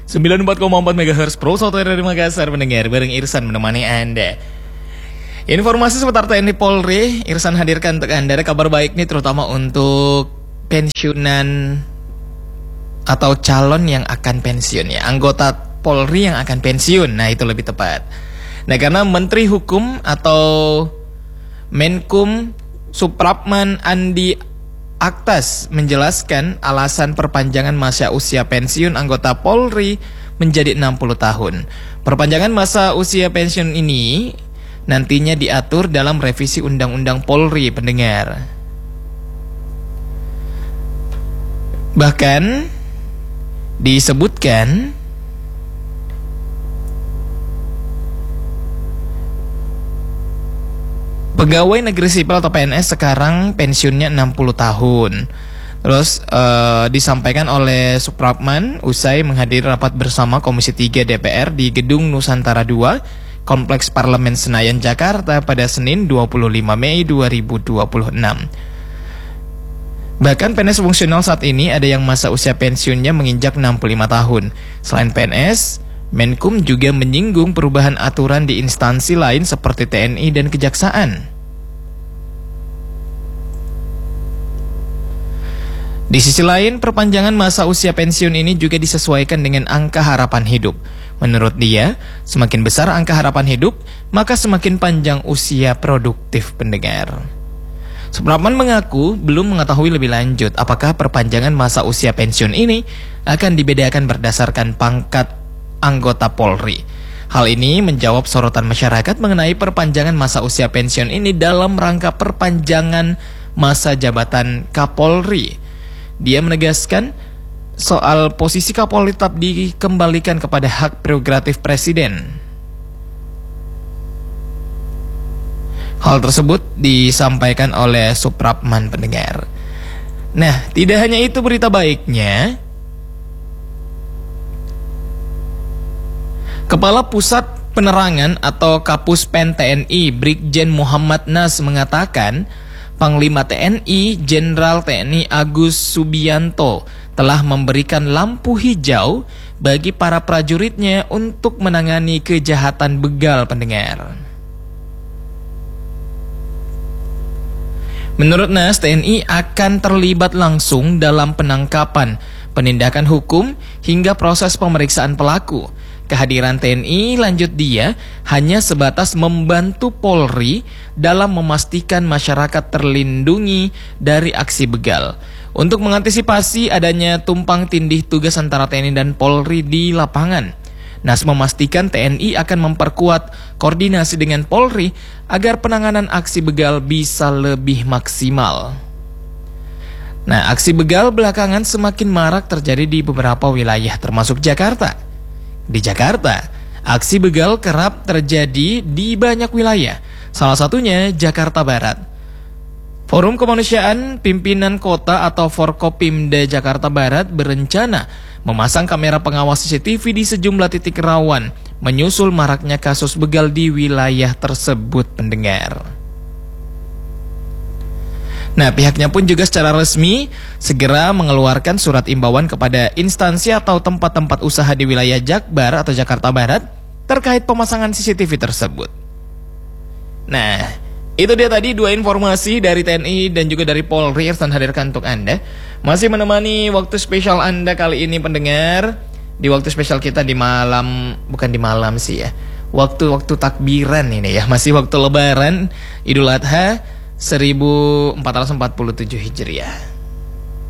94,4 MHz Pro Software dari Makassar, mendengar bareng Irsan menemani Anda. Informasi seputar TNI Polri, Irsan hadirkan untuk Anda. Ada kabar baik nih, terutama untuk pensiunan atau calon yang akan pensiun ya, anggota Polri yang akan pensiun. Nah, itu lebih tepat. Nah, karena Menteri Hukum atau Menkum Supratman Andi Aktas menjelaskan alasan perpanjangan masa usia pensiun anggota Polri menjadi 60 tahun. Perpanjangan masa usia pensiun ini nantinya diatur dalam revisi Undang-Undang Polri, pendengar. Bahkan disebutkan pegawai negeri sipil atau PNS sekarang pensiunnya 60 tahun. Terus disampaikan oleh Supratman usai menghadiri rapat bersama Komisi 3 DPR di Gedung Nusantara 2, Kompleks Parlemen Senayan, Jakarta pada Senin 25 Mei 2026. Bahkan PNS fungsional saat ini ada yang masa usia pensiunnya menginjak 65 tahun. Selain PNS, Menkum juga menyinggung perubahan aturan di instansi lain seperti TNI dan Kejaksaan. Di sisi lain, perpanjangan masa usia pensiun ini juga disesuaikan dengan angka harapan hidup. Menurut dia, semakin besar angka harapan hidup, maka semakin panjang usia produktif, pendengar. Supratman mengaku belum mengetahui lebih lanjut apakah perpanjangan masa usia pensiun ini akan dibedakan berdasarkan pangkat anggota Polri. Hal ini menjawab sorotan masyarakat mengenai perpanjangan masa usia pensiun ini dalam rangka perpanjangan masa jabatan Kapolri. Dia menegaskan soal posisi Kapolri tetap dikembalikan kepada hak prerogatif Presiden. Hal tersebut disampaikan oleh Supratman, pendengar. Nah, tidak hanya itu berita baiknya. Kepala Pusat Penerangan atau Kapus Pen TNI Brigjen Muhammad Nas mengatakan Panglima TNI Jenderal TNI Agus Subianto telah memberikan lampu hijau bagi para prajuritnya untuk menangani kejahatan begal, pendengar. Menurut Nas, TNI akan terlibat langsung dalam penangkapan, penindakan hukum, hingga proses pemeriksaan pelaku. Kehadiran TNI, lanjut dia, hanya sebatas membantu Polri dalam memastikan masyarakat terlindungi dari aksi begal. Untuk mengantisipasi adanya tumpang tindih tugas antara TNI dan Polri di lapangan, Nas memastikan TNI akan memperkuat koordinasi dengan Polri agar penanganan aksi begal bisa lebih maksimal. Nah, aksi begal belakangan semakin marak terjadi di beberapa wilayah termasuk Jakarta. Di Jakarta, aksi begal kerap terjadi di banyak wilayah, salah satunya Jakarta Barat. Forum Kemanusiaan Pimpinan Kota atau Forkopimda Jakarta Barat berencana memasang kamera pengawas CCTV di sejumlah titik rawan, menyusul maraknya kasus begal di wilayah tersebut, pendengar. Nah, pihaknya pun juga secara resmi segera mengeluarkan surat imbauan kepada instansi atau tempat-tempat usaha di wilayah Jakbar atau Jakarta Barat terkait pemasangan CCTV tersebut. Nah, itu dia tadi dua informasi dari TNI dan juga dari Polri yang hadirkan untuk Anda. Masih menemani waktu spesial Anda kali ini, pendengar. Di waktu spesial kita di malam, bukan di malam sih ya, waktu-waktu takbiran ini ya, masih waktu Lebaran Idul Adha 1447 Hijriah.